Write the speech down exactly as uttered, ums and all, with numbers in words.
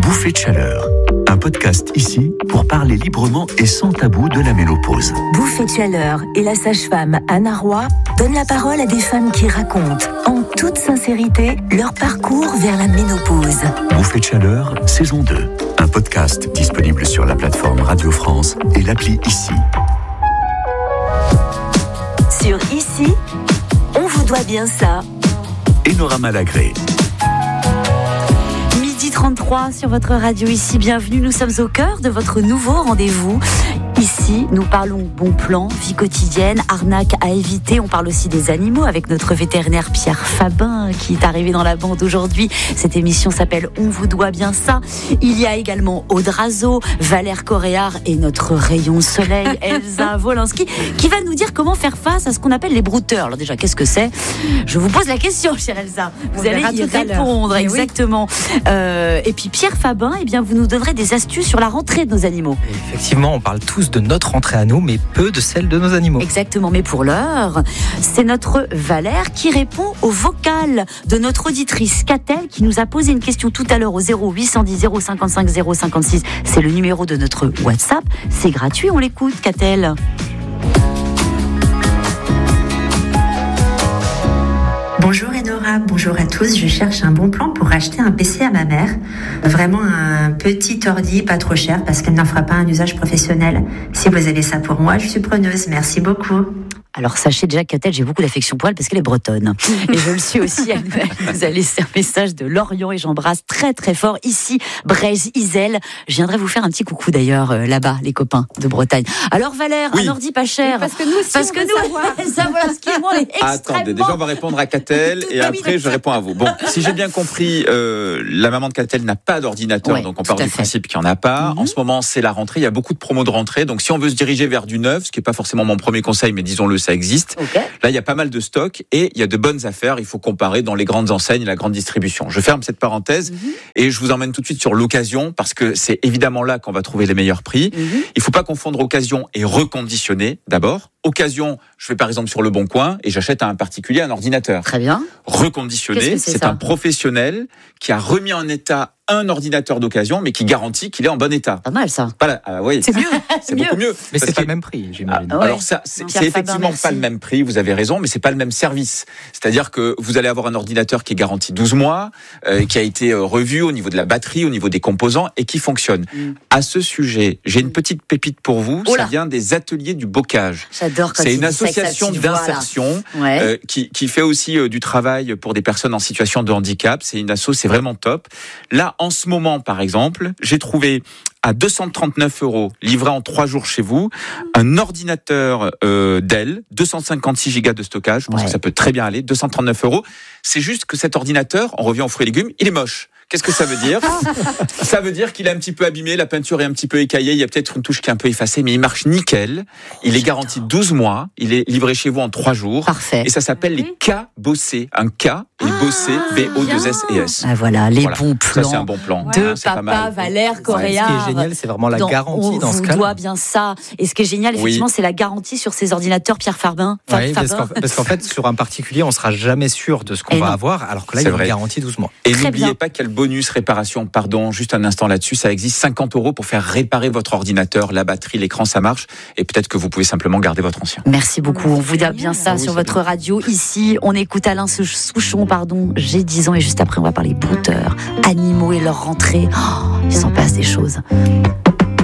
Bouffée de chaleur, un podcast ici pour parler librement et sans tabou de la ménopause. Bouffée de chaleur et la sage-femme Anna Roy donnent la parole à des femmes qui racontent, en toute sincérité, leur parcours vers la ménopause. Bouffée de chaleur, saison deux, un podcast disponible sur la plateforme Radio France et l'appli Ici. Sur Ici, on vous doit bien ça. Enora Malagré. trente-trois sur votre radio Ici, bienvenue, nous sommes au cœur de votre nouveau rendez-vous. Ici, nous parlons bon plan, vie quotidienne, arnaque à éviter. On parle aussi des animaux avec notre vétérinaire Pierre Fabin qui est arrivé dans la bande aujourd'hui. Cette émission s'appelle On vous doit bien ça. Il y a également Aude Razeau, Valère Coréard et notre rayon de soleil Elsa Wolinski qui va nous dire comment faire face à ce qu'on appelle les brouteurs. Alors déjà, qu'est-ce que c'est ? Je vous pose la question, chère Elsa. Vous allez y répondre, exactement. Oui. Euh, et puis Pierre Fabin, eh bien, vous nous donnerez des astuces sur la rentrée de nos animaux. Effectivement, on parle tous de notre rentrée à nous, mais peu de celle de nos animaux. Exactement, mais pour l'heure, c'est notre Valère qui répond au vocal de notre auditrice Catel qui nous a posé une question tout à l'heure au zéro huit cent dix zéro cinquante-cinq zéro cinquante-six. C'est le numéro de notre WhatsApp. C'est gratuit, on l'écoute, Catel. Bonjour Enora, bonjour à tous. Je cherche un bon plan pour acheter un P C à ma mère. Vraiment un petit ordi, pas trop cher parce qu'elle n'en fera pas un usage professionnel. Si vous avez ça pour moi, je suis preneuse. Merci beaucoup. Alors sachez déjà qu'Atel, j'ai beaucoup d'affection pour elle parce qu'elle est bretonne. Et je le suis aussi, elle nous a laissé un message de Lorient et j'embrasse très très fort ici, Breizh-Isel. Je viendrai vous faire un petit coucou d'ailleurs euh, là-bas, les copains de Bretagne. Alors Valère, oui. Un ordi pas cher. Oui, parce que nous aussi, parce on que veut nous, savoir. ça, voilà, ce qui est moi, est extrêmement... Attendez, déjà on va répondre à Catel et après je réponds à vous. Bon, si j'ai bien compris, euh, la maman de Catel n'a pas d'ordinateur, ouais, donc on part du fait. principe qu'il n'y en a pas. Mm-hmm. En ce moment, c'est la rentrée, il y a beaucoup de promos de rentrée, donc si on veut se diriger vers du neuf, ce qui n'est pas forcément mon premier conseil, mais disons-le, ça existe. Okay. Là, il y a pas mal de stocks et il y a de bonnes affaires. Il faut comparer dans les grandes enseignes et la grande distribution. Je ferme cette parenthèse mm-hmm. et je vous emmène tout de suite sur l'occasion parce que c'est évidemment là qu'on va trouver les meilleurs prix. Mm-hmm. Il ne faut pas confondre occasion et reconditionné d'abord. Occasion, je vais par exemple sur Le Bon Coin et j'achète à un particulier un ordinateur. Très bien. Reconditionné, c'est, c'est un professionnel qui a remis en état un ordinateur d'occasion, mais qui garantit qu'il est en bon état. Pas mal ça. Voilà, ah, oui, c'est mieux. C'est beaucoup mieux. Mais c'est que... pas le même prix, j'imagine. Ah, ouais. Alors ça, c'est, c'est effectivement pas le même prix. Vous avez raison, mais c'est pas le même service. C'est-à-dire que vous allez avoir un ordinateur qui est garanti douze mois, euh, qui a été euh, revu au niveau de la batterie, au niveau des composants et qui fonctionne. Mm. À ce sujet, j'ai une petite pépite pour vous. Oh ça vient des ateliers du bocage. J'adore quand c'est une association d'insertion ouais. euh, qui, qui fait aussi euh, du travail pour des personnes en situation de handicap. C'est une asso, c'est vraiment top. Là, en ce moment, par exemple, j'ai trouvé à deux cent trente-neuf euros, livré en trois jours chez vous, un ordinateur euh, Dell, deux cent cinquante-six gigas de stockage. Je pense ouais. que ça peut très bien aller, deux cent trente-neuf euros. C'est juste que cet ordinateur, on revient aux fruits et légumes, il est moche. Qu'est-ce que ça veut dire ? Ça veut dire qu'il est un petit peu abîmé, la peinture est un petit peu écaillée, il y a peut-être une touche qui est un peu effacée, mais il marche nickel. Il est garanti douze mois, il est livré chez vous en trois jours. Parfait. Et ça s'appelle les K-Bossé. Un K et Bossé, B O deux S E S. Ah voilà, les voilà. bons plans. Ça, c'est un bon plan. De ouais, papa Valère Coréard. Ce qui est génial, c'est vraiment la dans, garantie dans ce cas. On vous doit bien ça. Et ce qui est génial, effectivement, oui. c'est la garantie sur ces ordinateurs Pierre Fabin. Oui, parce qu'en, parce qu'en fait, sur un particulier, on sera jamais sûr de ce qu'on et va non. avoir, alors que là, c'est il y a une garantie douze mois. Et Très n'oubliez bien. pas qu'il y a le bonus réparation. Pardon, juste un instant là-dessus, ça existe cinquante euros pour faire réparer votre ordinateur, la batterie, l'écran, ça marche. Et peut-être que vous pouvez simplement garder votre ancien. Merci beaucoup. On vous doit bien ça oui, sur votre bien. radio. Ici, on écoute Alain Souchon, pardon. J'ai dix ans et juste après, on va parler brouteurs, animaux et leur rentrée. Oh, il s'en passe des choses.